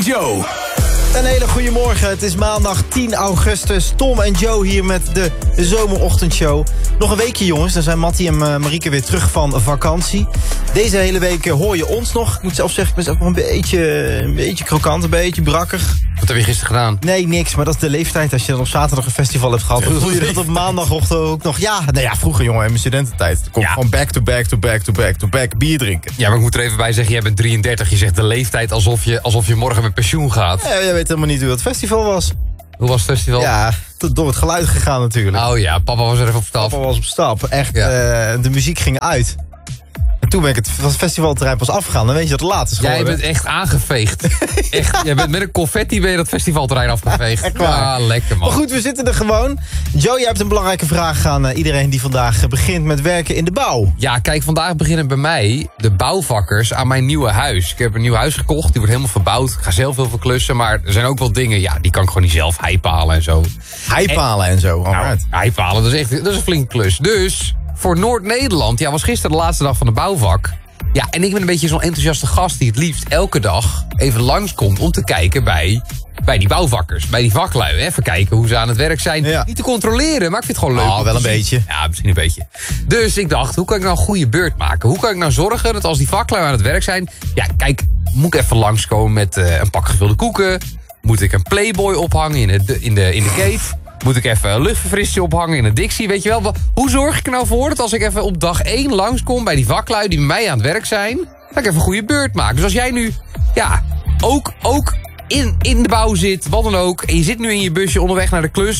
en Joe. Een hele goede morgen. Het is maandag 10 augustus. Tom en Joe hier met de zomerochtendshow. Nog een weekje, jongens. Dan zijn Mattie en Marieke weer terug van vakantie. Deze hele week hoor je ons nog. Ik moet zelf zeggen, ik ben zelf nog een beetje krokant, een beetje brakkig. Wat heb je gisteren gedaan? Nee, niks. Maar dat is de leeftijd als je dan op zaterdag een festival hebt gehad. Hoe doe je dat op maandagochtend ook nog? Ja, nou ja, vroeger jongen, in mijn studententijd. Het komt gewoon back to back to back to back to back bier drinken. Ja, maar ik moet er even bij zeggen, jij bent 33. Je zegt de leeftijd alsof je morgen met pensioen gaat. Ja, jij weet helemaal niet hoe dat festival was. Hoe was het festival? Ja, door het geluid gegaan natuurlijk. Oh ja, papa was er even op stap. Papa was op stap. Echt, de muziek ging uit. En toen ben ik het festivalterrein pas afgegaan. Dan weet je dat het laat is geworden. Jij bent echt aangeveegd. Echt, jij bent met een confetti ben je dat festivalterrein afgeveegd. Echt waar. Ja, lekker man. Maar goed, we zitten er gewoon. Joe, jij hebt een belangrijke vraag aan iedereen die vandaag begint met werken in de bouw. Ja, kijk, vandaag beginnen bij mij de bouwvakkers aan mijn nieuwe huis. Ik heb een nieuw huis gekocht, die wordt helemaal verbouwd. Ik ga zelf heel veel klussen, maar er zijn ook wel dingen, ja, die kan ik gewoon niet zelf heipalen en zo. Heipalen en zo. Nou, heipalen, dat is een flinke klus. Dus voor Noord-Nederland, ja, was gisteren de laatste dag van de bouwvak. Ja, en ik ben een beetje zo'n enthousiaste gast die het liefst elke dag even langskomt om te kijken bij die bouwvakkers, bij die vaklui. Even kijken hoe ze aan het werk zijn. Ja. Niet te controleren, maar ik vind het gewoon leuk. Oh, wel een beetje. Ja, misschien een beetje. Dus ik dacht, hoe kan ik nou een goede beurt maken? Hoe kan ik nou zorgen dat als die vaklui aan het werk zijn... Ja, kijk, moet ik even langskomen met een pak gevulde koeken? Moet ik een Playboy ophangen in de cave? Moet ik even een luchtverfrisser ophangen in een Dixie? Weet je wel, hoe zorg ik er nou voor dat als ik even op dag 1 langskom bij die vaklui die bij mij aan het werk zijn, dat ik even een goede beurt maak. Dus als jij nu, ja, ook in de bouw zit, wat dan ook, en je zit nu in je busje onderweg naar de klus,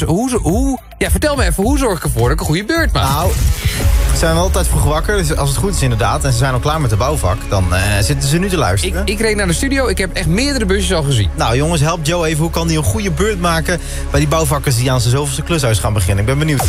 vertel me even, hoe zorg ik ervoor dat ik een goede beurt maak? Nou, ze zijn wel altijd vroeg wakker, dus als het goed is inderdaad, en ze zijn al klaar met de bouwvak, dan zitten ze nu te luisteren. Ik reed naar de studio, ik heb echt meerdere busjes al gezien. Nou jongens, help Joe even, hoe kan hij een goede beurt maken bij die bouwvakkers die aan zijn zoveelste klushuis gaan beginnen? Ik ben benieuwd.